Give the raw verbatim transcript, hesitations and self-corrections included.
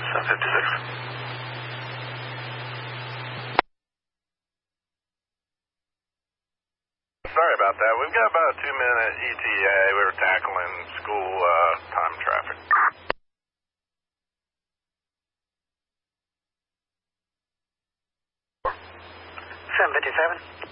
seven fifty-six. Sorry about that. We've got about a two-minute E T A. We were tackling school uh, time traffic. seven fifty-seven.